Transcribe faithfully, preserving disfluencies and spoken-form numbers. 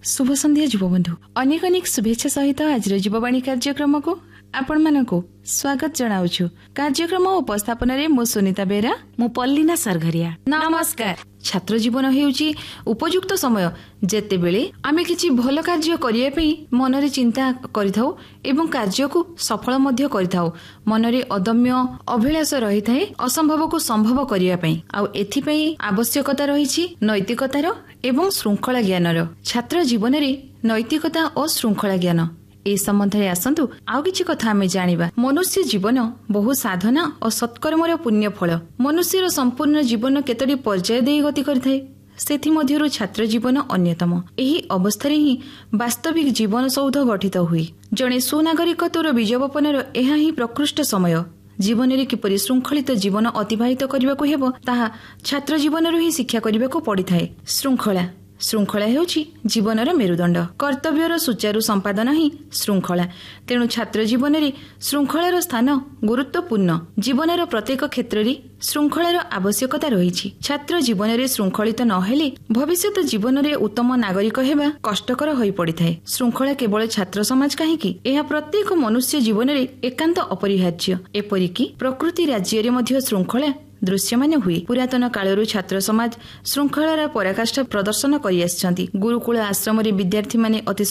शुभ संध्या युवबंधु अनेक अनेक शुभेच्छा सहित आज युववाणी कार्यक्रम को आपण मानकु स्वागत जनाउछु। कार्यक्रम उपस्थापन रे मु सुनीता बेरा मु पल्लीना सरघरिया। नमस्कार। छात्र जीवन हेउची उपयुक्त समय जेते बेले आमे किछि भल कार्य करिया पई मनरे चिंता करिथाउ एवं कार्य को सफल मध्य करिथाउ। मनरे अदम्य अभिलाष रहिथाए असंभव को संभव करिया पई आ एथि पई आवश्यकता रहिछि नैतिकतार एवं श्रृंखला ज्ञानर। छात्र जीवन रे नैतिकता और श्रृंखला ज्ञान ए संबंध में आसतु आउ किछि कथा आमे जानिबा। मनुष्य जीवन बहु साधना और सत्कर्मर पुण्य फल। मनुष्यर संपूर्ण जीवन केतोटी पर्याय देई गति करिथाए सेथि मध्यरु छात्र जीवन अन्यतम। एही अवस्था ही वास्तविक जीवन सौध गठित हुई। जणे सुनागरिकत्वर बीजवपनर एहा ही प्रकृष्ट समय। जीवन रे किपरि श्रृंखलित जीवन अतिबाहित करबाकू हेबो ताहा छात्र जीवनरु ही शिक्षा करबाकू पड़िथाए। श्रृंखला श्रृंखला हेउछि जीवनर मेरुदंड। कर्तव्यर सुचारू संपादन ही श्रृंखला। तेणु छात्र जीवन रे श्रृंखलार स्थान गुरुत्वपूर्ण। जीवनर प्रत्येक क्षेत्र रे श्रृंखलार आवश्यकता रहिछि। छात्र जीवन रे श्रृंखलित न हेले भविष्यत जीवन रे उत्तम नागरिक हेबा कष्टकर होई पड़िथाए। श्रृंखला केवल छात्र समाज काहेकि एहा प्रत्येक मनुष्य जीवन रे एकांत अपरिहार्य। एपरिकी प्रकृति राज्य रे मध्य श्रृंखला दृश्यमान हुए। पुरातन कालरू छात्र समाज श्रृंखलार पराकाष्ठा प्रदर्शन करि आछंती। गुरुकुल आश्रम रे विद्यार्थी माने अति